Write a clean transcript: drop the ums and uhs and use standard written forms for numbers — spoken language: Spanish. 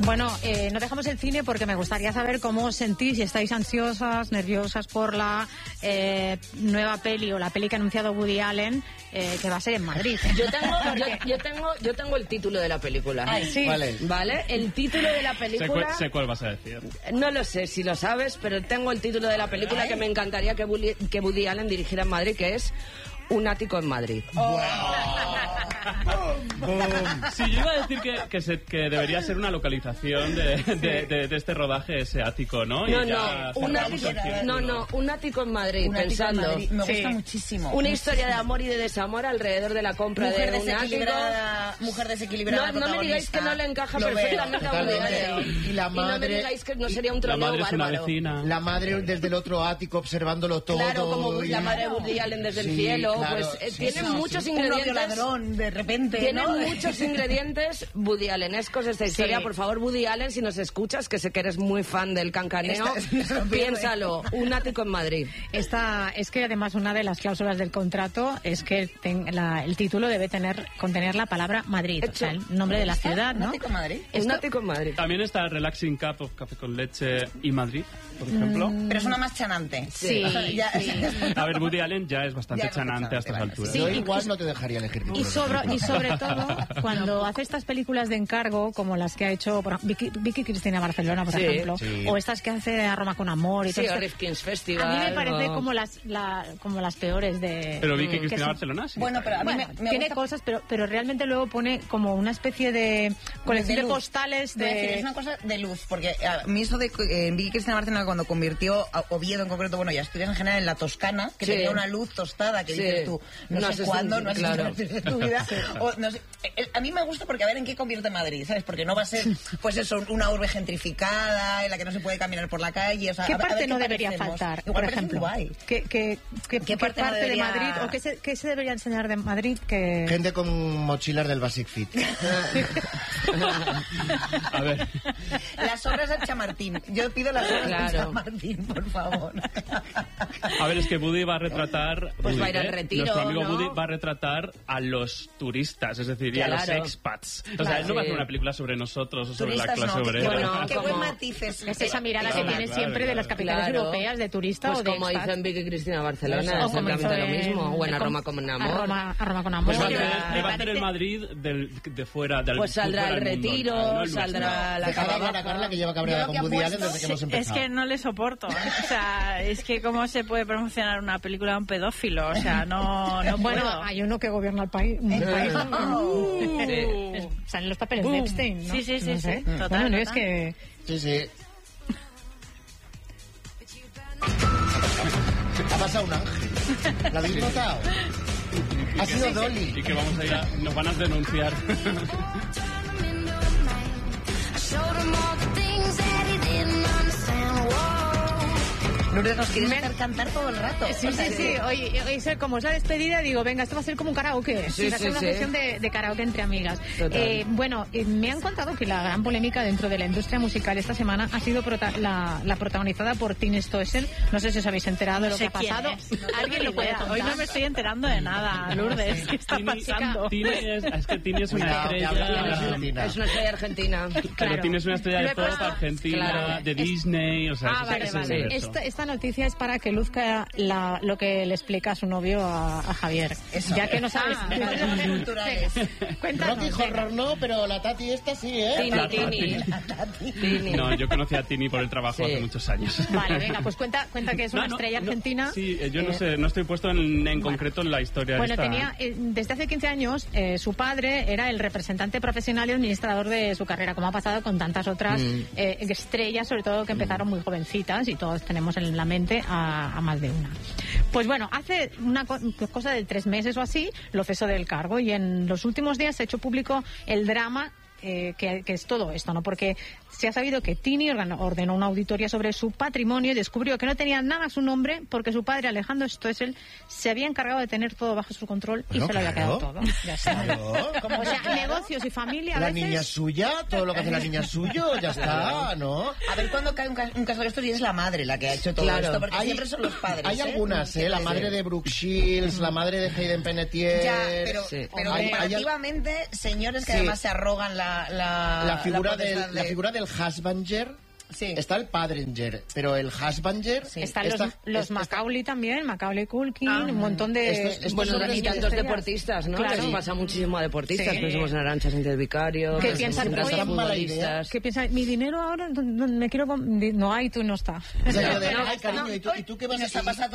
Bueno, no dejamos el cine porque me gustaría saber cómo os sentís, si estáis ansiosas, nerviosas por la nueva peli o la peli que ha anunciado Woody Allen, que va a ser en Madrid. Yo tengo el título de la película. Ay, sí. ¿Vale? El título de la película... Sé cuál vas a decir. No lo sé si lo sabes, pero tengo el título de la película que me encantaría que Woody Allen dirigiera en Madrid, que es Un ático en Madrid. Sí, yo iba a decir que debería ser una localización de este rodaje, ese ático, ¿no? Un ático en Madrid, pensando. Madrid. Me gusta muchísimo. Una historia de amor y de desamor alrededor de la compra de un ático. Mujer desequilibrada. No me digáis que no le encaja perfectamente a Woody Allen. Y la madre, no me digáis que no sería un troleo bárbaro. La madre desde el otro ático observándolo todo. Claro, como la madre de Woody Allen desde el cielo. Claro, pues tiene muchos ingredientes. Un ladrón, de repente. Tiene muchos ingredientes Woody Allenescos esta historia. Por favor, Woody Allen, si nos escuchas, que sé que eres muy fan del cancaneo, piénsalo. Un ático en Madrid. Es que además una de las cláusulas del contrato es que el título debe contener la palabra Madrid, o sea, el nombre de la ciudad, ¿no? ¿Un ático en Madrid? Un ático en Madrid. También está Relaxing Cup of Café con Leche y Madrid, por ejemplo. Pero es una más chanante. Sí. A ver, Woody Allen ya es bastante chanante a estas alturas. Sí, yo igual no te dejaría elegir. Y sobre todo, cuando hace estas películas de encargo, como las que ha hecho Vicky Cristina Barcelona, por ejemplo, o estas que hace A Roma con Amor y todo o Rifkin's Festival. A mí me parece como las peores de... Pero Vicky Cristina Barcelona, sí. Bueno, pero a mí me tiene gusta... cosas, pero realmente luego pone como una especie de colección de postales de... Es una cosa de luz, porque a mí eso de Vicky Cristina Barcelona, cuando convirtió a Oviedo en concreto, bueno, y Asturias en general, en la Toscana, que tenía una luz tostada, que dices tú, no sé cuándo, no sé si de tu vida, o no sé, a mí me gusta porque a ver en qué convierte Madrid, ¿sabes? Porque no va a ser, pues eso, una urbe gentrificada, en la que no se puede caminar por la calle, o sea, ¿qué parte no parecemos? debería faltar, Igual por ejemplo? ¿Qué parte no debería... de Madrid, o qué se debería enseñar de Madrid? Gente con mochilas del Basic Fit. A ver. Las obras de Chamartín. Yo pido las obras de Chamartín, por favor. A ver, es que Woody va a retratar... Pues va a ir al retiro, nuestro amigo ¿no? Woody va a retratar a los turistas, es decir, y a los expats. O sea, él no va a hacer una película sobre nosotros o sobre turistas la clase obrera. Bueno, qué buen matices. Es esa mirada que tiene siempre de las capitales europeas, de turista pues o de como expat. hizo en Vicky Cristina Barcelona, exactamente lo mismo. O en A Roma con Amor. A Roma con Amor. Pues va a hacer el Madrid de fuera. Pues saldrá el retiro, saldrá la caravana. Carla, que lleva cabreada con Woody Allen desde que hemos empezado. Es que no le soporto. O sea, es que cómo se puede promocionar una película de un pedófilo. O sea, no bueno, puedo. hay uno que gobierna el país. Salen los papeles de Epstein, ¿no? Sí. No sé. Total, bueno, no es que... Sí. Ha pasado un ángel. ¿La habéis notado? Ha sido Dolly. Y que vamos a ir nos van a denunciar. Lourdes, nos quieres hacer cantar todo el rato. Sí. Oye, como es la despedida, digo, venga, esto va a ser como un karaoke. Sí, va a ser una sesión de karaoke entre amigas. Me han contado que la gran polémica dentro de la industria musical esta semana ha sido la protagonizada por Tini Stoessel. No sé si os habéis enterado de lo que ha pasado. ¿Alguien lo puede contar? Hoy no me estoy enterando de nada, Lourdes. ¿Qué está pasando? Es que Tini es una estrella... Es una estrella argentina. Pero Tini es una estrella de pop argentina, de Disney, o sea... Vale. Esta noticia es para que luzca lo que le explica a su novio a Javier. Eso. Ya que no sabes... culturales. Cuéntanos. Rocky Horror no, pero la Tati esta sí, ¿eh? Tini. No, yo conocí a Tini por el trabajo hace muchos años. Vale, venga, pues cuenta que es una estrella argentina. Sí, yo no sé, no estoy puesto en concreto en la historia. Bueno, tenía desde hace 15 años su padre era el representante profesional y administrador de su carrera, como ha pasado con tantas otras estrellas, sobre todo que empezaron muy jovencitas, y todos tenemos en la mente a más de una. Pues bueno, hace una cosa de 3 meses o así lo cesó del cargo, y en los últimos días se ha hecho público el drama que es todo esto, ¿no? Porque se ha sabido que Tini ordenó una auditoría sobre su patrimonio y descubrió que no tenía nada a su nombre porque su padre, Alejandro Stoessel, se había encargado de tener todo bajo su control y se lo había quedado todo. Ya está. O sea, negocios y familia. La niña es suya, todo lo que hace la niña es suyo, ya está, ¿no? A ver cuándo cae un caso de estos y es la madre la que ha hecho todo esto, porque siempre son los padres. Hay algunas, la madre de Brooke Shields, la madre de Hayden Panettiere. Ya, pero comparativamente, señores que además se arrogan la la figura del husbanger. Sí. Está el padrenger, pero el husbanger... Sí. Están los Macaulay también, Macaulay Culkin, un montón de... Bueno, y tantos deportistas, ¿no? Claro. Les pasa muchísimo a deportistas. Sí. Pensemos en Arantxa Sánchez Vicario. ¿Qué piensas? Futbolistas. ¿Qué piensas? Mi dinero ahora, me quiero... No hay, tú no está. O sea, ay, cariño, ¿y tú qué vas a hacer?